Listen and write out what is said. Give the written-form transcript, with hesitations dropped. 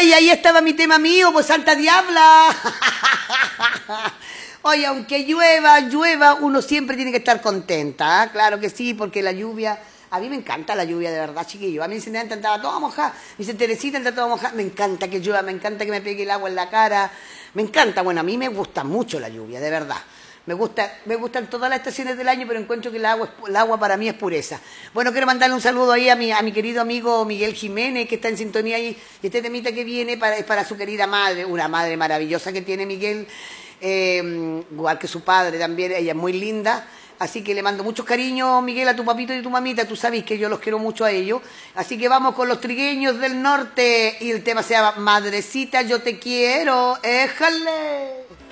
y ahí estaba mi tema mío, pues Santa Diabla. Oye, aunque llueva, uno siempre tiene que estar contenta, ¿eh? Claro que sí, porque la lluvia... A mí me encanta la lluvia, de verdad, chiquillo. A mí me estaba toda mojada. Me dice Teresita, está toda mojada. Me encanta que llueva, me encanta que me pegue el agua en la cara. Me encanta. Bueno, a mí me gusta mucho la lluvia, de verdad. Me gustan todas las estaciones del año, pero encuentro que el agua para mí es pureza. Bueno, quiero mandarle un saludo ahí a mi querido amigo Miguel Jiménez, que está en sintonía ahí. Y este temita que viene es para su querida madre, una madre maravillosa que tiene Miguel, igual que su padre también, ella es muy linda. Así que le mando muchos cariños, Miguel, a tu papito y a tu mamita. Tú sabes que yo los quiero mucho a ellos. Así que vamos con los trigueños del norte. Y el tema se llama Madrecita, yo te quiero. ¡Éjale!